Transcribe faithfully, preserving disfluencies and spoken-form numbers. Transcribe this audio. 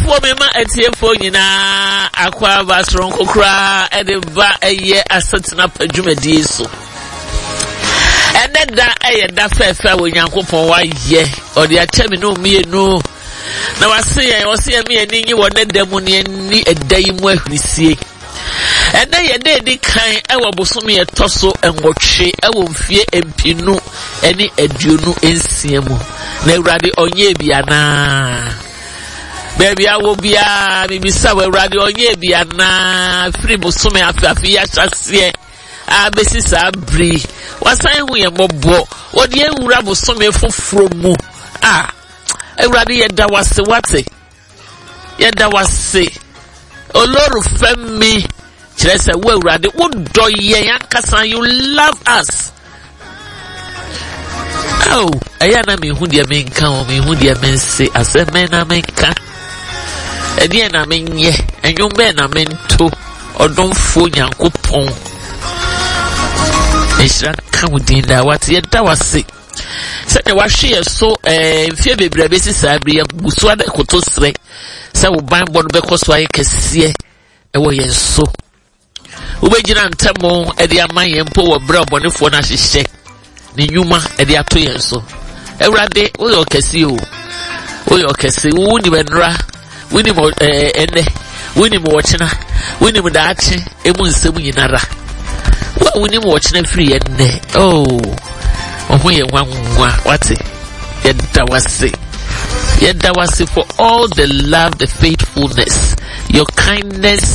for me, my at your phone, you know, aqua strong cry, and the ba a year as certain up a jumediso. And then that I that fair fair when you for one year, or the attempt no me no. Now I say, I was seeing me and you wanted them money and a day more we see. And then a day they kind, I will bosom a tosso and watch it, I will fear and pinu any eduno in Siamo. Neuradi onye biana. Baby, I will be a maybe sour radio onye biana. Free bosom after Fia Chassie. Ah, Bessis Abri. Was I we a mobo? What the young rabble some for from ah. Everybody yada was say what say? Yada was say. Oh Lord of me. She said, well, Raddy, what do ye Yankasan? You love us. Oh, I am me who dear men count me who dear men say as a man I may can. And yen I mean ye, and you men I mean too, or don't fool young coupon. And she can't with dinner what yet that was sick. Such a wash here so a few baby babies I be a buswada cotosre. So bind one because I can see a way so. Ubejina ntemo e dia man yempo wo bra obonefo na hyehyɛ ne nyuma e dia to yen so ewrade wo yo kesi o wo yo kesi wo ni benra wo ni mo eh ene wo ni mo wochina wo ni mo daache emu nsem nyinara wo ni mo wochina free ene oh oho ye wanwa wate yeda wase yeda wase for all the love, the faithfulness, your kindness